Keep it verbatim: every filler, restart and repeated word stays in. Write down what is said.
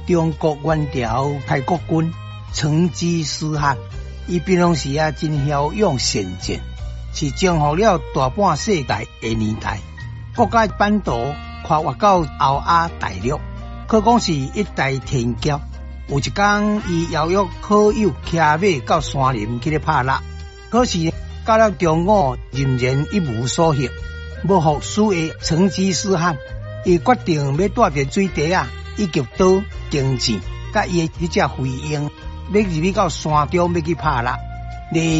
中国元朝开国军成吉思汗，伊平常时啊真骁勇善战，是征服了大半世界的年代。国家版图跨越到欧亚大陆，可讲是一代天骄。有一天，伊邀约好友骑马到山林去咧拍蜡，可是到了中午仍然一无所获。无服输的成吉思汗，伊决定要带着水笛啊、以及刀、弓箭，甲伊的一只飞鹰，要入去到山中要去拍蜡。